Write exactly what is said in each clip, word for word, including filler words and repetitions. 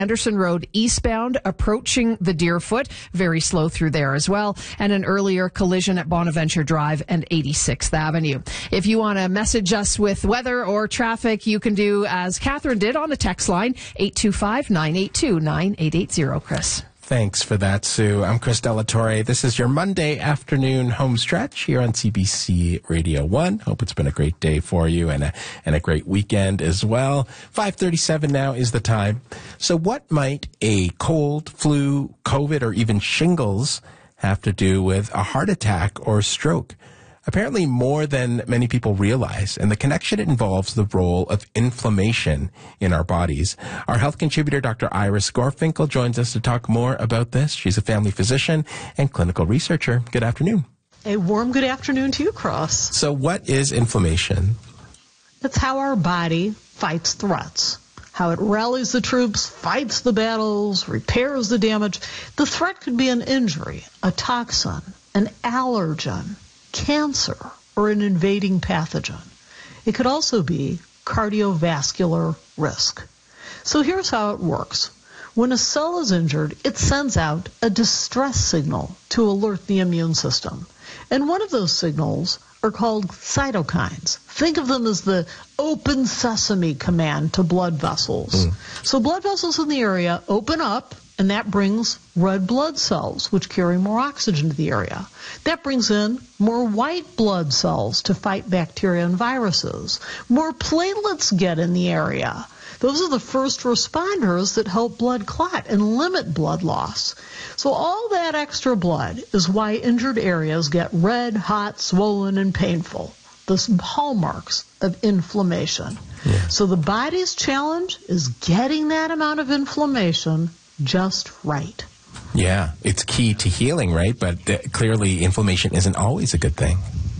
Anderson Road eastbound approaching the Deerfoot. Very slow through there as well. And an earlier collision at Bonaventure Drive and eighty-sixth Avenue. If you want to message us with weather or traffic, you can do as Catherine did on the text line, eight two five, nine eight two, nine eight eight zero, Chris. Thanks for that, Sue. I'm Chris Delatorre. This is your Monday afternoon home stretch here on C B C Radio one. Hope it's been a great day for you and a, and a great weekend as well. five thirty-seven now is the time. So what might a cold, flu, COVID, or even shingles have to do with a heart attack or stroke? Apparently more than many people realize, and the connection involves the role of inflammation in our bodies. Our health contributor, Doctor Iris Gorfinkel, joins us to talk more about this. She's a family physician and clinical researcher. Good afternoon. A warm good afternoon to you, Cross. So what is inflammation? It's how our body fights threats, how it rallies the troops, fights the battles, repairs the damage. The threat could be an injury, a toxin, an allergen, cancer, or an invading pathogen. It could also be cardiovascular risk. So here's how it works. When a cell is injured, it sends out a distress signal to alert the immune system. And one of those signals are called cytokines. Think of them as the open sesame command to blood vessels. Mm. So blood vessels in the area open up, and that brings red blood cells, which carry more oxygen to the area. That brings in more white blood cells to fight bacteria and viruses. More platelets get in the area. Those are the first responders that help blood clot and limit blood loss. So all that extra blood is why injured areas get red, hot, swollen, and painful. The hallmarks of inflammation. Yeah. So the body's challenge is getting that amount of inflammation just right. Yeah, it's key to healing, right? But uh, clearly inflammation isn't always a good thing.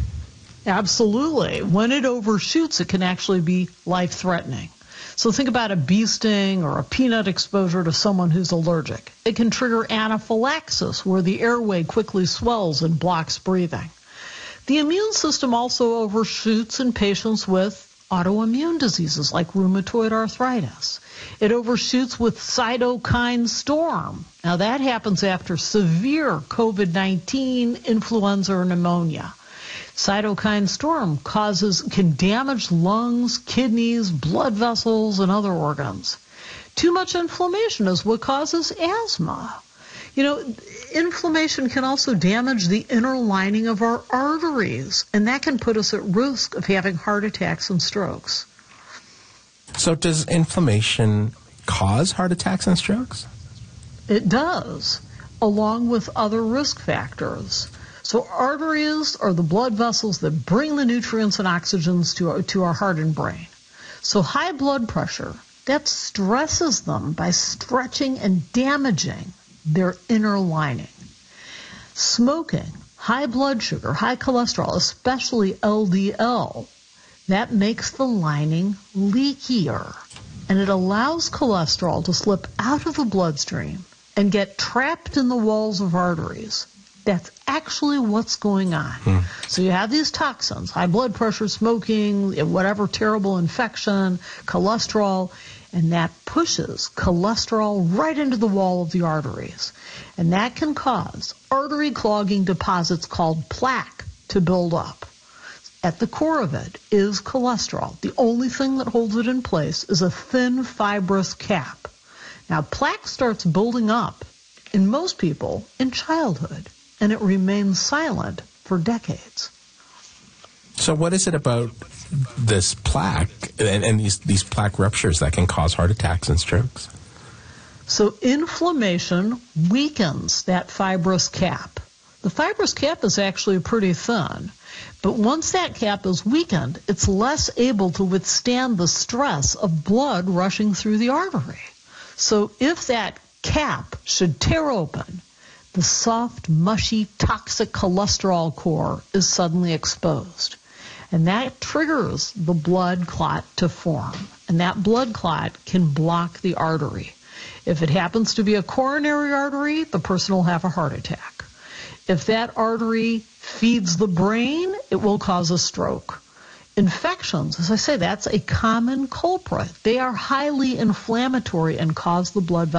Absolutely. When it overshoots, it can actually be life-threatening. So think about a bee sting or a peanut exposure to someone who's allergic. It can trigger anaphylaxis, where the airway quickly swells and blocks breathing. The immune system also overshoots in patients with autoimmune diseases like rheumatoid arthritis. It overshoots with cytokine storm. Now that happens after severe COVID nineteen, influenza, or pneumonia. Cytokine storm causes, can damage lungs, kidneys, blood vessels, and other organs. Too much inflammation is what causes asthma. You know, inflammation can also damage the inner lining of our arteries, and that can put us at risk of having heart attacks and strokes. So does inflammation cause heart attacks and strokes? It does, along with other risk factors. So arteries are the blood vessels that bring the nutrients and oxygens to our, to our heart and brain. So high blood pressure, that stresses them by stretching and damaging their inner lining. Smoking, high blood sugar, high cholesterol, especially L D L, that makes the lining leakier, and it allows cholesterol to slip out of the bloodstream and get trapped in the walls of arteries. That's actually what's going on. Hmm. So you have these toxins, high blood pressure, smoking, whatever terrible infection, cholesterol, and that pushes cholesterol right into the wall of the arteries. And that can cause artery clogging deposits called plaque to build up. At the core of it is cholesterol. The only thing that holds it in place is a thin, fibrous cap. Now, plaque starts building up in most people in childhood, and it remains silent for decades. So what is it about this plaque and, and these, these plaque ruptures that can cause heart attacks and strokes? So inflammation weakens that fibrous cap. The fibrous cap is actually pretty thin, but once that cap is weakened, it's less able to withstand the stress of blood rushing through the artery. So if that cap should tear open, the soft, mushy, toxic cholesterol core is suddenly exposed. And that triggers the blood clot to form. And that blood clot can block the artery. If it happens to be a coronary artery, the person will have a heart attack. If that artery feeds the brain, it will cause a stroke. Infections, as I say, that's a common culprit. They are highly inflammatory and cause the blood